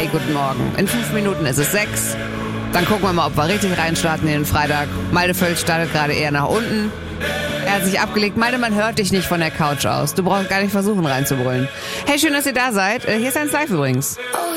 Hey, guten Morgen. In 5 Minuten ist es 6. Dann gucken wir mal, ob wir richtig reinstarten in den Freitag. Malte Völz startet gerade eher nach unten. Er hat sich abgelegt. Malte, man hört dich nicht von der Couch aus. Du brauchst gar nicht versuchen reinzubrüllen. Hey, schön, dass ihr da seid. Hier ist eins live übrigens.